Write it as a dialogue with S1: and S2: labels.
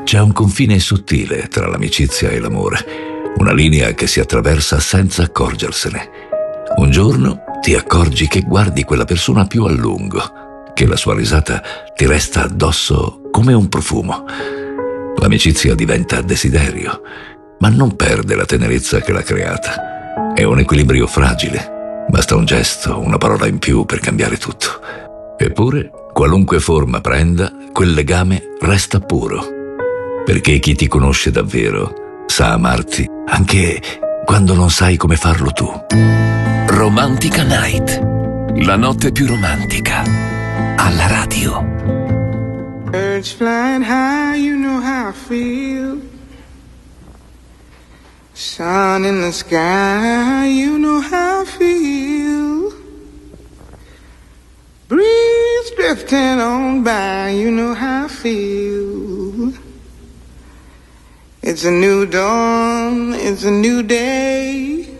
S1: C'è un confine sottile tra l'amicizia e l'amore, una linea che si attraversa senza accorgersene. Un giorno ti accorgi che guardi quella persona più a lungo, che la sua risata ti resta addosso come un profumo. L'amicizia diventa desiderio, ma non perde la tenerezza che l'ha creata. È un equilibrio fragile, basta un gesto, una parola in più per cambiare tutto. Eppure, qualunque forma prenda, quel legame resta puro. Perché chi ti conosce davvero sa amarti anche quando non sai come farlo tu.
S2: Romantica Night, la notte più romantica, alla radio.
S3: Birds flying high, you know how I feel. Sun in the sky, you know how I feel. Breeze drifting on by, you know how I feel. It's a new dawn, it's a new day.